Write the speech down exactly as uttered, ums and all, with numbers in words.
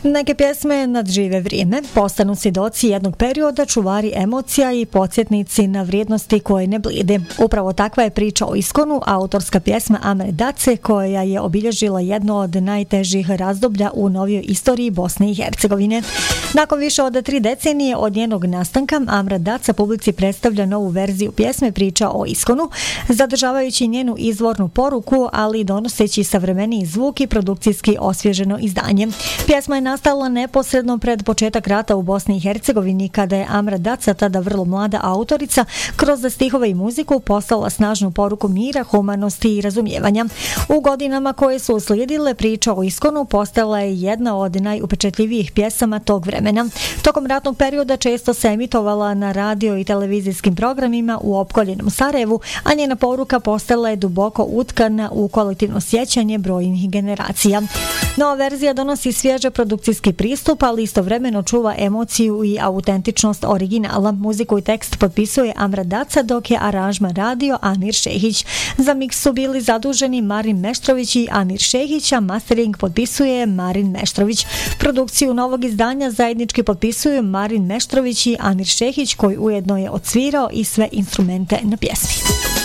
Neke pjesme nadžive vrijeme, postanu svjedoci jednog perioda, čuvari emocija i podsjetnici na vrijednosti koje ne blijede. Upravo takva je priča o Iskonu, autorska pjesma Amre Dace, koja je obilježila jedno od najtežih razdoblja u novijoj istoriji Bosne i Hercegovine. Nakon više od tri decenije od njenog nastanka, Amra Daca publici predstavlja novu verziju pjesme Priča o Iskonu, zadržavajući njenu izvornu poruku, ali donoseći savremeniji zvuk i produkcijski osvježeno izdanje. Pjesma je nastala neposredno pred početak rata u Bosni i Hercegovini, kada je Amra Daca, tada vrlo mlada autorica, kroz stihove i muziku poslala snažnu poruku mira, humanosti i razumijevanja. U godinama koje su uslijedile, Priča o Iskonu postala je jedna od najupečetljivijih pjesama tog vremena. Tokom ratnog perioda često se emitovala na radio i televizijskim programima u opkoljenom Sarajevu, a njena poruka postala je duboko utkana u kolektivno sjećanje brojnih generacija. Nova verzija donosi svježe produkcijski pristup, ali istovremeno čuva emociju i autentičnost originala. Muziku i tekst potpisuje Amra Daca, dok je aranžman radio Amir Šehić. Za miks su bili zaduženi Marin Meštrović i Amir Šehić, a mastering potpisuje Marin Meštrović. Produkciju novog izdanja zajednički potpisuju Marin Meštrović i Amir Šehić, koji ujedno je odsvirao i sve instrumente na pjesmi.